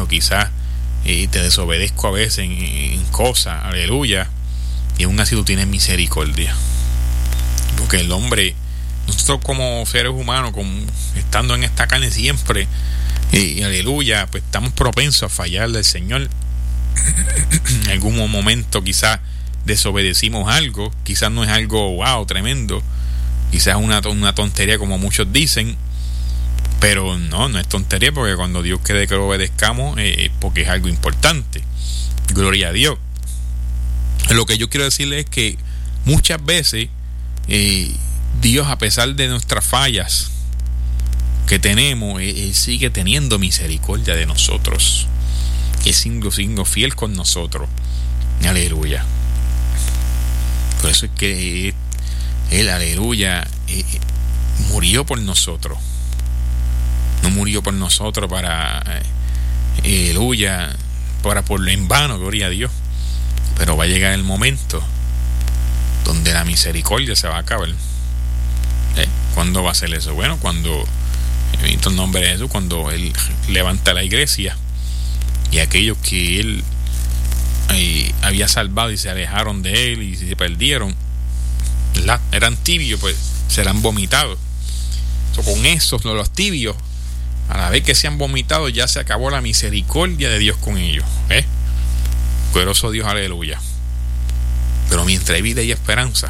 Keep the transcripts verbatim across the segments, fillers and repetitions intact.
o quizás eh, te desobedezco a veces en, en cosas, aleluya, y aún así tú tienes misericordia. Porque el hombre, nosotros como seres humanos, como estando en esta carne siempre, y aleluya, pues estamos propensos a fallarle al Señor. En algún momento quizás desobedecimos algo, quizás no es algo wow, tremendo, quizás una, una tontería como muchos dicen, pero no, no es tontería, porque cuando Dios quiere que lo obedezcamos eh, porque es algo importante. Gloria a Dios. Lo que yo quiero decirle es que muchas veces eh, Dios, a pesar de nuestras fallas que tenemos, Él, Él sigue teniendo misericordia de nosotros. Es siendo, siendo fiel con nosotros. Aleluya. Por eso es que Él, aleluya, eh, murió por nosotros. No murió por nosotros para, eh, aleluya, para por en vano, gloria a Dios. Pero va a llegar el momento donde la misericordia se va a acabar. ¿Eh? ¿Cuándo va a ser eso? Bueno, cuando, en el nombre de Jesús, cuando Él levanta la iglesia y aquellos que Él eh, había salvado y se alejaron de Él y se perdieron, ¿verdad?, eran tibios, pues serán vomitados. So, con esos, los tibios, a la vez que se han vomitado, ya se acabó la misericordia de Dios con ellos. ¿Eh? Poderoso Dios, aleluya. Pero mientras hay vida y esperanza,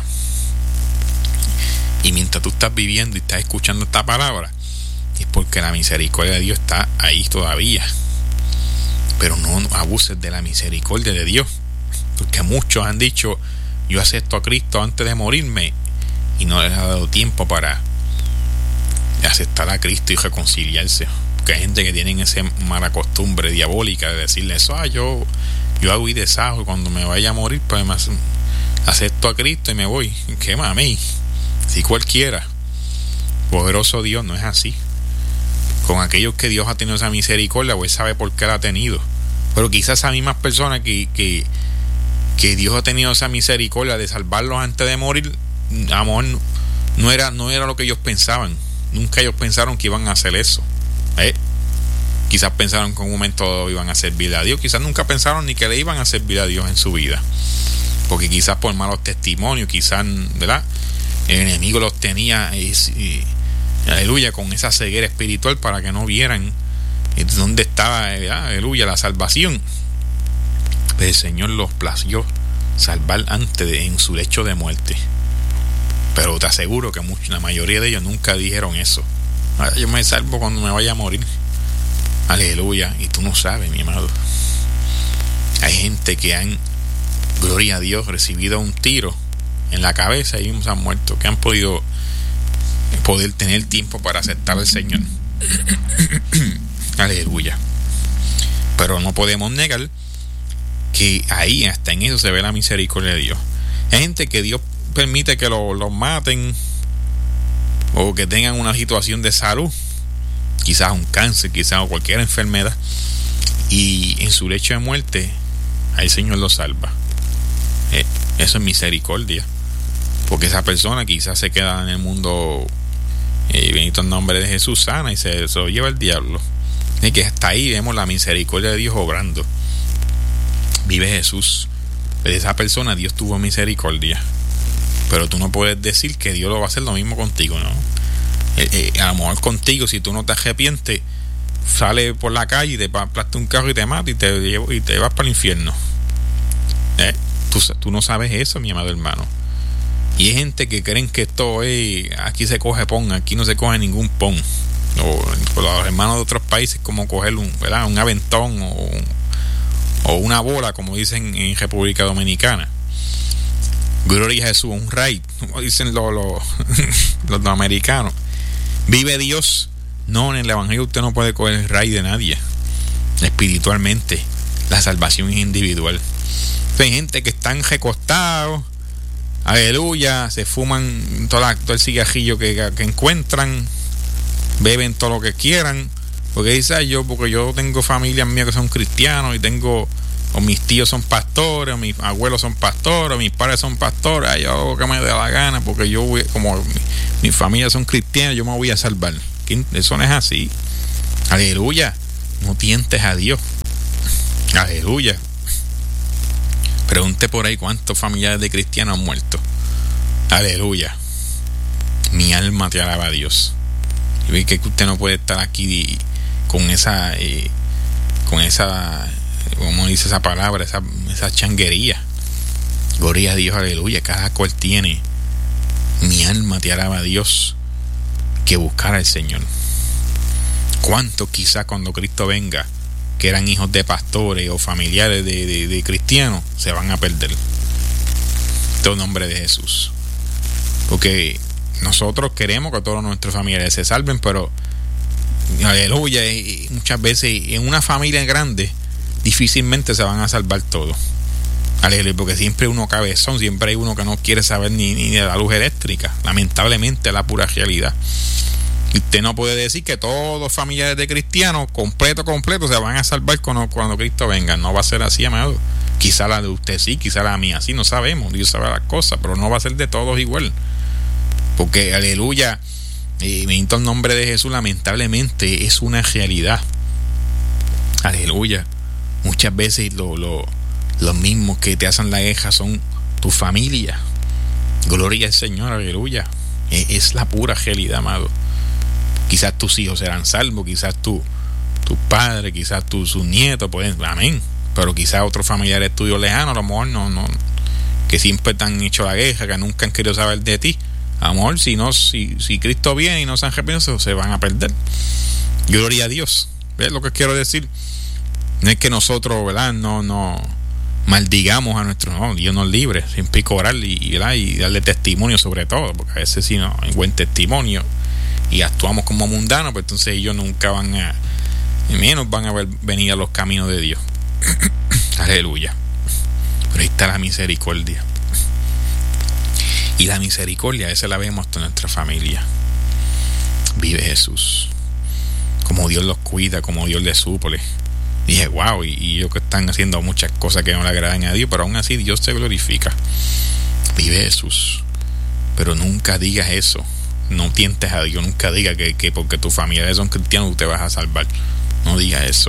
y mientras tú estás viviendo y estás escuchando esta palabra, es porque la misericordia de Dios está ahí todavía. Pero no abuses de la misericordia de Dios, porque muchos han dicho: yo acepto a Cristo antes de morirme, y no les ha dado tiempo para aceptar a Cristo y reconciliarse. Porque hay gente que tiene esa mala costumbre diabólica de decirle eso: ah, yo yo hago y deshago, y cuando me vaya a morir, pues me acepto a Cristo y me voy. ¿Qué mami? Si cualquiera. Poderoso Dios, no es así. Con aquellos que Dios ha tenido esa misericordia, pues sabe por qué la ha tenido. Pero quizás esas mismas personas que, que, que Dios ha tenido esa misericordia de salvarlos antes de morir, amor, no era, no era lo que ellos pensaban. Nunca ellos pensaron que iban a hacer eso. ¿Eh? Quizás pensaron que en un momento iban a servir a Dios. Quizás nunca pensaron ni que le iban a servir a Dios en su vida. Porque quizás por malos testimonios, quizás, ¿verdad?, el enemigo los tenía, y, y, aleluya, con esa ceguera espiritual para que no vieran dónde estaba, ¿verdad?, aleluya, la salvación. Pero el Señor los plació salvar antes de, en su lecho de muerte. Pero te aseguro que mucho, la mayoría de ellos nunca dijeron eso. Yo me salvo cuando me vaya a morir. Aleluya. Y tú no sabes, mi amado. Hay gente que han, gloria a Dios, recibido un tiro en la cabeza y se han muerto, que han podido poder tener tiempo para aceptar al Señor. Aleluya. Pero no podemos negar que ahí, hasta en eso, se ve la misericordia de Dios. Hay gente que Dios permite que los lo maten, o que tengan una situación de salud, quizás un cáncer, quizás cualquier enfermedad, y en su lecho de muerte ahí el Señor lo salva. Eh, eso es misericordia, porque esa persona quizás se queda en el mundo, eh, bendito el nombre de Jesús, sana, y se, se lo lleva el diablo. Y que hasta ahí vemos la misericordia de Dios obrando. Vive Jesús. De esa persona Dios tuvo misericordia. Pero tú no puedes decir que Dios lo va a hacer lo mismo contigo, ¿no? Eh, eh, a lo mejor contigo, si tú no te arrepientes, sale por la calle y te aplasta un carro y te mata y te, y te vas para el infierno. Eh, tú, tú no sabes eso, mi amado hermano. Y hay gente que creen que esto es, aquí se coge pon, aquí no se coge ningún pon. O los hermanos de otros países, como coger un, ¿verdad?, un aventón o, o una bola, como dicen en República Dominicana. Gloria a Jesús, un raid, como dicen los, los, los americanos. Vive Dios. No, en el evangelio usted no puede coger el raid de nadie. Espiritualmente, la salvación es individual. Hay gente que están recostados, aleluya, se fuman toda, todo el cigarrillo que, que encuentran, beben todo lo que quieran, porque dice yo, porque yo tengo familias mías que son cristianos y tengo, o mis tíos son pastores, o mis abuelos son pastores, o mis padres son pastores, yo hago que me dé la gana, porque yo voy, como mi, mi familia son cristianas, yo me voy a salvar. Eso no es así. Aleluya. No tientes a Dios. Aleluya. Pregunte por ahí cuántos familiares de cristianos han muerto. Aleluya. Mi alma te alaba a Dios. Y ve que usted no puede estar aquí con esa, eh, con esa, ¿cómo dice esa palabra? Esa, esa changuería. Gloria a Dios, aleluya. Cada cual tiene, mi alma te alaba a Dios, que buscar al Señor. ¿Cuántos quizás cuando Cristo venga, que eran hijos de pastores o familiares de, de, de cristianos, se van a perder? Todo nombre de Jesús. Porque nosotros queremos que todos nuestros familiares se salven, pero aleluya, y muchas veces en una familia grande difícilmente se van a salvar todos. Aleluya, porque siempre hay uno cabezón, siempre hay uno que no quiere saber ni, ni de la luz eléctrica. Lamentablemente es la pura realidad. Y usted no puede decir que todos los familiares de cristianos, completo, completo, se van a salvar cuando, cuando Cristo venga. No va a ser así, amado. Quizá la de usted sí, quizá la mía sí, no sabemos. Dios sabe las cosas, pero no va a ser de todos igual. Porque, aleluya, eh, bendito el nombre de Jesús, lamentablemente es una realidad. Aleluya. Muchas veces lo, lo, los mismos que te hacen la queja son tu familia. Gloria al Señor, aleluya. Es, es la pura realidad, amado. Quizás tus hijos serán salvos, quizás tu, tus padres, quizás tus sus nietos, pueden, amén. Pero quizás otros familiares tuyos lejanos, a lo mejor no, no, que siempre te han hecho la queja, que nunca han querido saber de ti. A lo mejor si no, si, si Cristo viene y no se han arrepentido, se van a perder. Gloria a Dios. ¿Ves lo que quiero decir? No es que nosotros, ¿verdad? No, no maldigamos a nuestro, no, Dios nos libre, siempre hay que orar y, ¿verdad? Y darle testimonio sobre todo, porque a veces si no hay buen testimonio y actuamos como mundanos, pues entonces ellos nunca van a, menos van a ver, venir a los caminos de Dios. Aleluya. Pero ahí está la misericordia. Y la misericordia, esa la vemos en nuestra familia. Vive Jesús. Como Dios los cuida, como Dios les suple. Dije, wow, y, y ellos que están haciendo muchas cosas que no le agradan a Dios, pero aún así Dios se glorifica. Vive Jesús. Pero nunca digas eso. No tientes a Dios, nunca digas que, que porque tus familiares son cristianos tú te vas a salvar. No digas eso.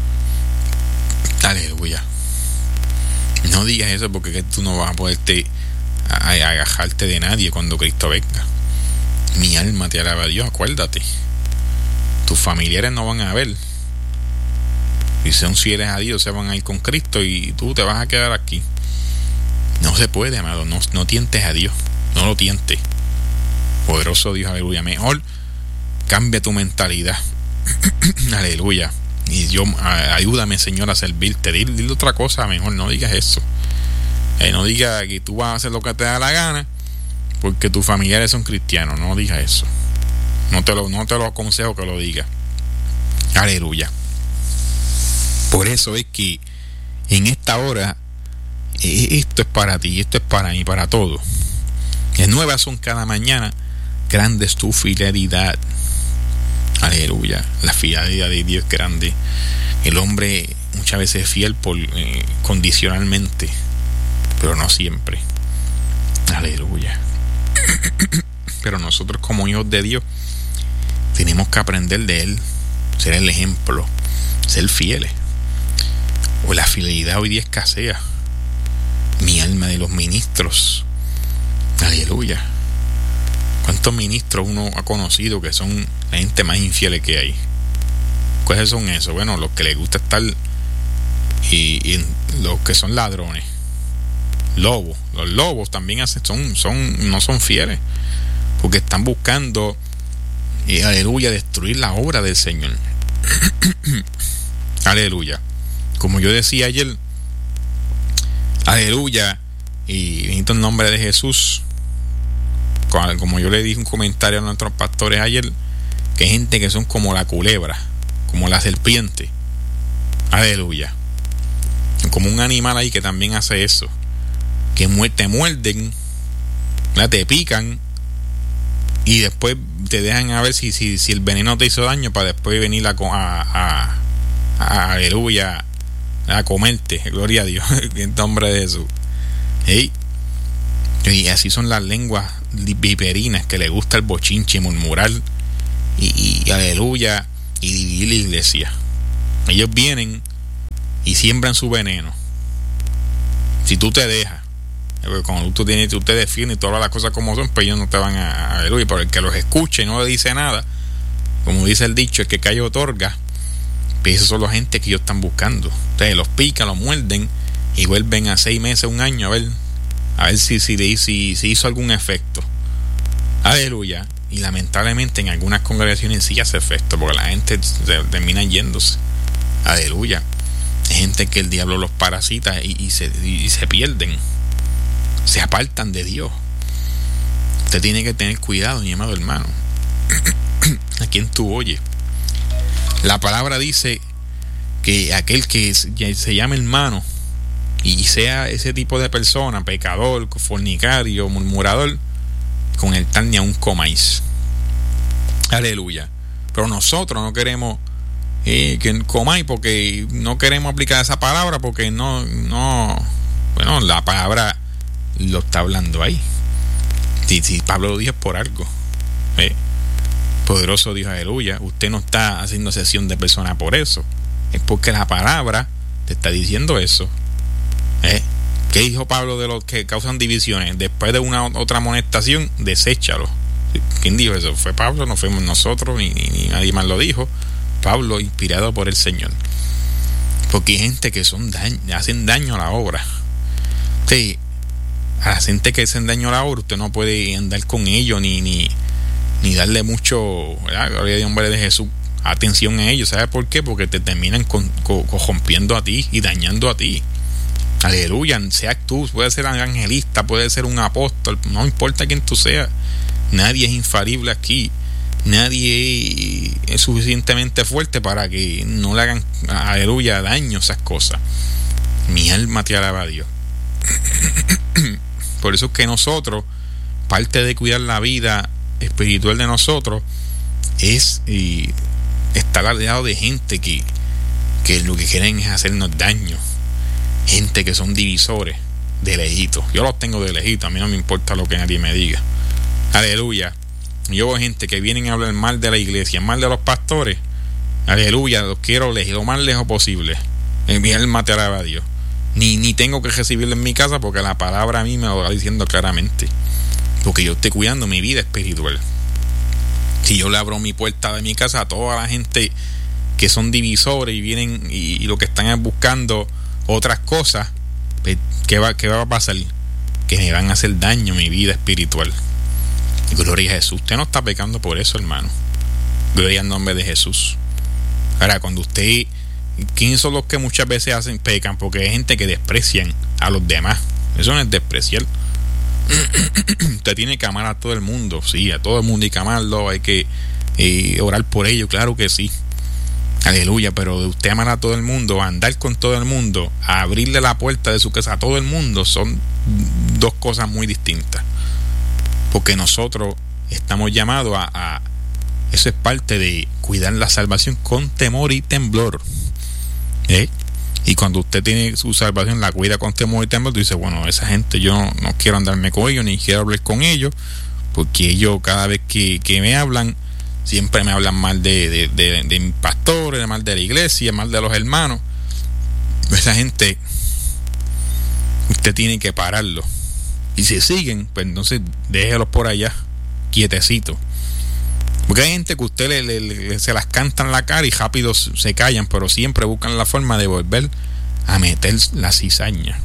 Aleluya. No digas eso porque que tú no vas a poderte a, a agajarte de nadie cuando Cristo venga. Mi alma te alaba a Dios, acuérdate. Tus familiares no van a ver. Y si son fieles a Dios, se van a ir con Cristo y tú te vas a quedar aquí. No se puede, amado. No, no tientes a Dios. No lo tientes. Poderoso Dios, aleluya. Mejor cambia tu mentalidad. Aleluya. Y yo, ayúdame, Señor, a servirte. Dile, dile otra cosa, mejor no digas eso. Eh, no digas que tú vas a hacer lo que te da la gana porque tus familiares son cristianos. No digas eso. No te lo, no te lo aconsejo que lo digas. Aleluya. Por eso es que en esta hora eh, esto es para ti, esto es para mí, para todos. Es nuevas son cada mañana, grande es tu fidelidad. Aleluya. La fidelidad de Dios es grande. El hombre muchas veces es fiel por, eh, condicionalmente, pero no siempre. Aleluya. Pero nosotros como hijos de Dios tenemos que aprender de Él, ser el ejemplo, ser fieles. O la fidelidad hoy día escasea. Mi alma de los ministros. Aleluya. ¿Cuántos ministros uno ha conocido que son la gente más infieles que hay? ¿Cuáles son esos? Bueno, los que les gusta estar y, y los que son ladrones, lobos. Los lobos también hacen, son, son, no son fieles porque están buscando, y, aleluya, destruir la obra del Señor. Aleluya. Como yo decía ayer, aleluya, y bendito el nombre de Jesús. Como yo le dije un comentario a nuestros pastores ayer, que hay gente que son como la culebra, como la serpiente. Aleluya. Como un animal ahí que también hace eso, que te muerden, te pican y después te dejan a ver si, si, si el veneno te hizo daño para después venir a, a, a, a aleluya, a comerte. Gloria a Dios. En nombre de Jesús. ¿Sí? Y así son las lenguas viperinas que le gusta el bochinche, murmurar y, y aleluya, y dividir la iglesia. Ellos vienen y siembran su veneno. Si tú te dejas, cuando tú, tienes, tú te defiendes y todas las cosas como son, pues ellos no te van a, aleluya, pero el que los escuche y no le dice nada, como dice el dicho, el que calla otorga, pues esos son la gente que ellos están buscando. Ustedes los pican, los muerden y vuelven a seis meses, un año, a ver, a ver si, si, si, si hizo algún efecto. Aleluya. Y lamentablemente en algunas congregaciones sí hace efecto, porque la gente se, termina yéndose. Aleluya. Hay gente que el diablo los parasita y, y, se, y, y se pierden, se apartan de Dios. Usted tiene que tener cuidado, mi amado hermano, a quien tú oyes. La palabra dice que aquel que se llame hermano y sea ese tipo de persona, pecador, fornicario, murmurador, con el tal ni aun comáis. Aleluya. Pero nosotros no queremos eh, que comáis, porque no queremos aplicar esa palabra, porque no, no, bueno, la palabra lo está hablando ahí. Si, si Pablo lo dijo por algo. Eh. Poderoso Dios, aleluya. Usted no está haciendo sesión de persona por eso. Es porque la palabra te está diciendo eso. ¿Eh? ¿Qué dijo Pablo de los que causan divisiones? Después de una otra amonestación, deséchalo. ¿Quién dijo eso? ¿Fue Pablo? No fuimos nosotros, ni, ni, ni nadie más lo dijo. Pablo, inspirado por el Señor. Porque hay gente que son daño, hacen daño a la obra. Usted, a la gente que hacen daño a la obra, usted no puede andar con ellos ni, ni, ni darle mucho, ¿verdad? Gloria a nombre de Jesús, atención a ellos. ¿Sabe por qué? Porque te terminan con, con, corrompiendo a ti y dañando a ti. Aleluya. Seas tú, puede ser un evangelista, puede ser un apóstol, no importa quién tú seas. Nadie es infalible aquí. Nadie es suficientemente fuerte para que no le hagan, aleluya, daño a esas cosas. Mi alma te alaba a Dios. Por eso es que nosotros, parte de cuidar la vida espiritual de nosotros es y, estar al lado de gente que, que lo que quieren es hacernos daño. Gente que son divisores de lejitos. Yo los tengo de lejitos, a mí no me importa lo que nadie me diga. Aleluya. Yo veo gente que vienen a hablar mal de la iglesia, mal de los pastores. Aleluya, los quiero lejos, lo más lejos posible. Mi alma te alaba a Dios. Ni, ni tengo que recibirlo en mi casa, porque la palabra a mí me lo va diciendo claramente. Porque yo estoy cuidando mi vida espiritual. Si yo le abro mi puerta de mi casa a toda la gente que son divisores y vienen y, y lo que están es buscando otras cosas, pues, ¿qué va, qué va a pasar? Que me van a hacer daño a mi vida espiritual. Gloria a Jesús. Usted no está pecando por eso, hermano. Gloria al nombre de Jesús. Ahora, cuando usted, ¿quiénes son los que muchas veces hacen pecan? Porque hay gente que desprecian a los demás. Eso no es despreciar. Usted tiene que amar a todo el mundo. Sí, a todo el mundo hay que amarlo. Hay que eh, orar por ello, claro que sí. Aleluya. Pero de usted amar a todo el mundo, a andar con todo el mundo, a abrirle la puerta de su casa a todo el mundo, son dos cosas muy distintas. Porque nosotros estamos llamados a, a eso es parte de cuidar la salvación con temor y temblor. ¿Eh? Y cuando usted tiene su salvación, la cuida con temor y temblor, tú dices, bueno, esa gente yo no, no quiero andarme con ellos, ni quiero hablar con ellos, porque ellos cada vez que, que me hablan, siempre me hablan mal de, de, de, de mis pastores, mal de la iglesia, mal de los hermanos. Esa gente, usted tiene que pararlo. Y si siguen, pues entonces déjelos por allá, quietecitos. Porque hay gente que usted le, le, le, se las canta en la cara y rápido se callan, pero siempre buscan la forma de volver a meter la cizaña.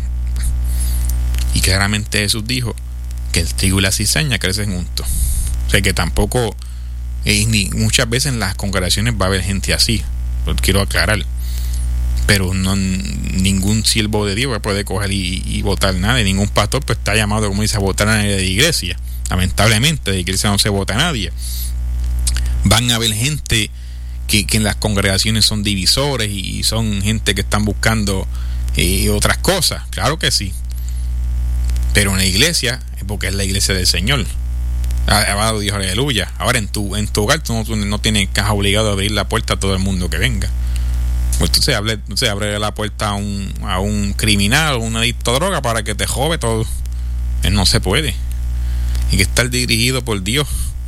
Y claramente Jesús dijo que el trigo y la cizaña crecen juntos. O sea que tampoco, eh, ni muchas veces en las congregaciones va a haber gente así, lo quiero aclarar. Pero no, ningún siervo de Dios puede coger y, y votar nada, y ningún pastor pues está llamado, como dice, a votar a nadie de la iglesia. Lamentablemente de la iglesia no se vota a nadie. Van a haber gente que, que en las congregaciones son divisores y son gente que están buscando eh, otras cosas, claro que sí, pero en la iglesia es porque es la iglesia del Señor. Alabado Dios, aleluya. Ahora en tu, en tu hogar tú no, tú no tienes que obligado a abrir la puerta a todo el mundo que venga. Pues tú se abre, se abre la puerta a un, a un criminal o un adicto a droga para que te jobe todo. Él no se puede. Hay que estar dirigido por Dios.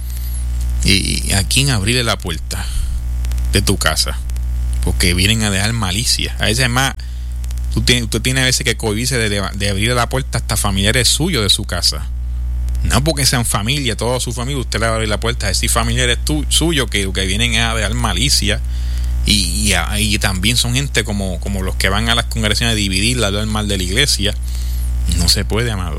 ¿Y a quién abrirle la puerta de tu casa? Porque vienen a dejar malicia. A veces más, Usted tiene, usted tiene a veces que cohibirse de, de abrir la puerta hasta familiares suyos de su casa. No porque sean familia, toda su familia, usted le va a abrir la puerta a decir familiares tu, suyos que, que vienen a dar malicia. Y, y, y también son gente como, como los que van a las congregaciones a dividirla, a hablar mal de la iglesia. No se puede, amado.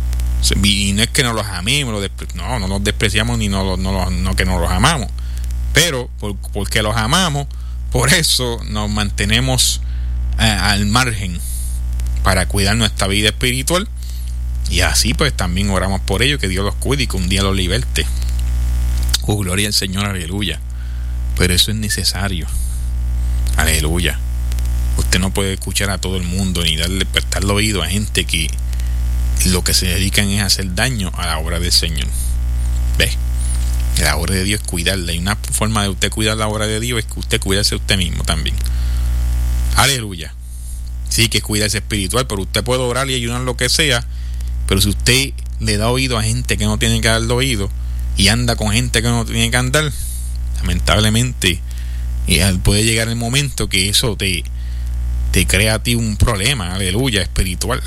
Y no es que no los amemos, los despre- no, no los despreciamos ni no, no, no que no los amamos. Pero por, porque los amamos, por eso nos mantenemos eh, al margen para cuidar nuestra vida espiritual. Y así pues también oramos por ellos, que Dios los cuide y que un día los liberte. Oh, gloria al Señor, aleluya. Pero eso es necesario. Aleluya. Usted no puede escuchar a todo el mundo ni darle prestarle oído a gente que lo que se dedican es a hacer daño a la obra del Señor. ¿Ves? La obra de Dios es cuidarla. Y una forma de usted cuidar la obra de Dios es que usted cuidarse a usted mismo también. Aleluya. Sí que es cuidarse espiritual, pero usted puede orar y ayudar lo que sea. Pero si usted le da oído a gente que no tiene que darle oído y anda con gente que no tiene que andar, lamentablemente puede llegar el momento que eso te, te crea a ti un problema, aleluya, espiritual.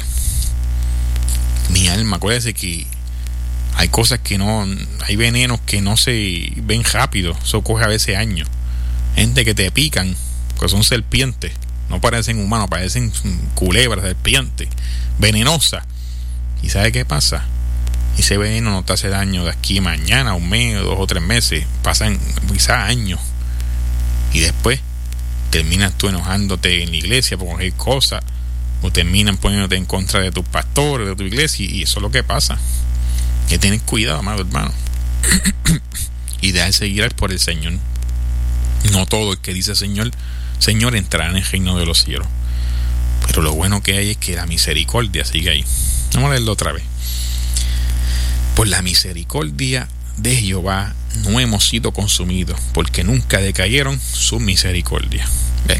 Mi alma, acuérdese que hay cosas que no, hay venenos que no se ven rápido, eso coge a veces años. Gente que te pican, que son serpientes, no parecen humanos, parecen culebras, serpientes, venenosas. ¿Y sabe qué pasa? Ese veneno no te hace daño de aquí a mañana, un mes, dos o tres meses, pasan quizás años. Y después terminas tú enojándote en la iglesia por cualquier cosa, o terminan poniéndote en contra de tus pastores, de tu iglesia, y eso es lo que pasa. Que tienes cuidado, amado hermano. Y dejarse guiar por el Señor. No todo el que dice Señor, Señor entrará en el reino de los cielos. Pero lo bueno que hay es que la misericordia sigue ahí. Vamos a leerlo otra vez. Por la misericordia de Jehová no hemos sido consumidos, porque nunca decayeron sus misericordias. ¿Ves?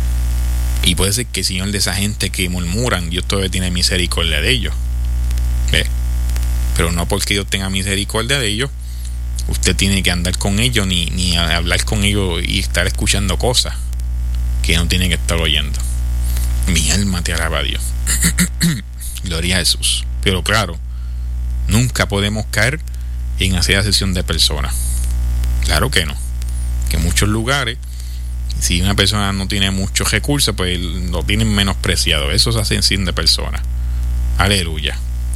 Y puede ser que el Señor de esa gente que murmuran, Dios todavía tiene misericordia de ellos. ¿Ves? Pero no porque Dios tenga misericordia de ellos, usted tiene que andar con ellos, ni, ni hablar con ellos y estar escuchando cosas que no tiene que estar oyendo. Mi alma te alaba a Dios. Gloria a Jesús. Pero claro, nunca podemos caer en hacer asesión de personas. Claro que no. Que en muchos lugares, si una persona no tiene muchos recursos, pues lo tienen menospreciado. Eso se hace asesión de personas. Aleluya.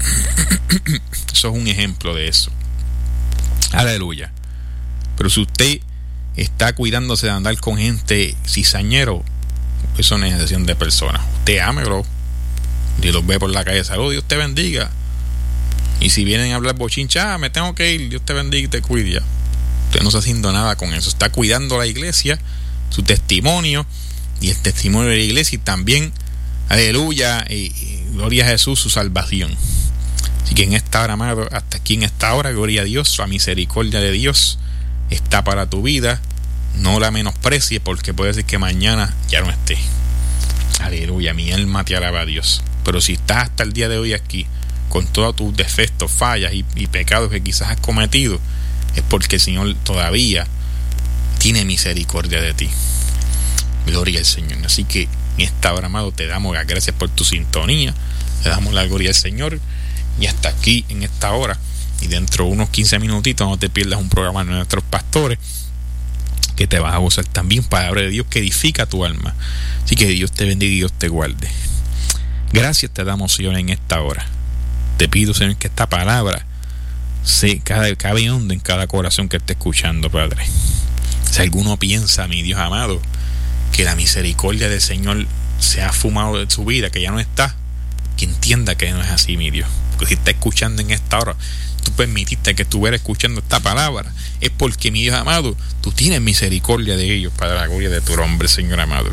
Eso es un ejemplo de eso. Aleluya. Pero si usted está cuidándose de andar con gente cizañero, eso no es asesión de personas. Usted ámelo. Dios los ve por la calle, salud, Dios te bendiga. Y si vienen a hablar bochincha, ah, me tengo que ir, Dios te bendiga y te cuide. Usted no está haciendo nada con eso, está cuidando la iglesia, su testimonio y el testimonio de la iglesia, y también, aleluya, y, y gloria a Jesús, su salvación. Así que en esta hora, amado, hasta aquí en esta hora, gloria a Dios, la misericordia de Dios está para tu vida. No la menosprecie, porque puede ser que mañana ya no esté. Aleluya, mi alma te alaba a Dios. Pero si estás hasta el día de hoy aquí, con todos tus defectos, fallas y, y pecados que quizás has cometido, es porque el Señor todavía tiene misericordia de ti. Gloria al Señor. Así que en esta hora, amado, te damos las gracias por tu sintonía, te damos la gloria al Señor. Y hasta aquí en esta hora, y dentro de unos quince minutitos no te pierdas un programa de nuestros pastores, que te vas a gozar también palabra de Dios que edifica tu alma. Así que Dios te bendiga y Dios te guarde. Gracias te damos, Señor, en esta hora. Te pido, Señor, que esta palabra se cabe, cabe hondo en cada corazón que esté escuchando, Padre. Si alguno piensa, mi Dios amado, que la misericordia del Señor se ha fumado de su vida, que ya no está, que entienda que no es así, mi Dios. Porque si está escuchando en esta hora, tú permitiste que estuviera escuchando esta palabra, es porque, mi Dios amado, tú tienes misericordia de ellos, para la gloria de tu nombre, Señor amado.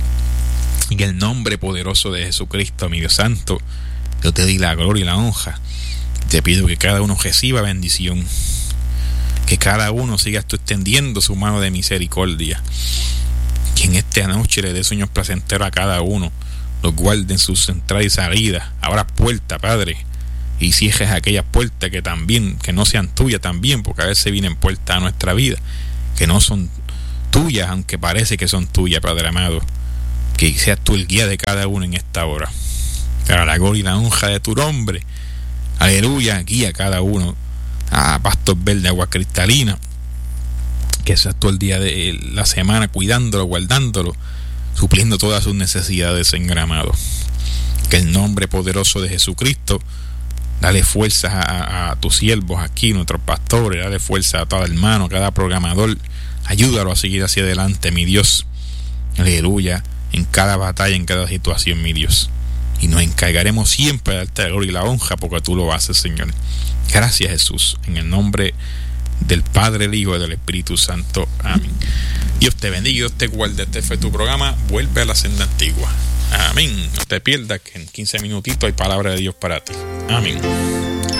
En el nombre poderoso de Jesucristo, mi Dios santo, yo te doy la gloria y la honra. Te pido que cada uno reciba bendición, que cada uno siga tú extendiendo su mano de misericordia, que en esta noche le dé sueños placenteros a cada uno, los guarde en sus entradas y salidas. Abra puertas, Padre, y cierres aquellas puertas que también, que no sean tuyas también, porque a veces vienen puertas a nuestra vida que no son tuyas, aunque parece que son tuyas, Padre amado. Que seas tú el guía de cada uno en esta hora. Para la gloria y la honra de tu nombre. Aleluya, guía a cada uno. A Pastor Verde, agua cristalina. Que seas tú el día de la semana cuidándolo, guardándolo, supliendo todas sus necesidades en Gramado. Que el nombre poderoso de Jesucristo, dale fuerzas a, a, a tus siervos aquí, nuestros pastores, dale fuerza a todo hermano, a cada programador. Ayúdalo a seguir hacia adelante, mi Dios. Aleluya. En cada batalla, en cada situación, mi Dios. Y nos encargaremos siempre de darte la gloria y la honra porque tú lo haces, Señor. Gracias, Jesús. En el nombre del Padre, el Hijo y del Espíritu Santo. Amén. Dios te bendiga y Dios te guarde. Este fue tu programa. Vuelve a la senda antigua. Amén. No te pierdas que en quince minutitos hay palabra de Dios para ti. Amén.